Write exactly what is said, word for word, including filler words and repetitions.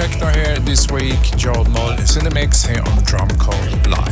techno here this week. Joel Mull is in the mix here on Drum Code Live.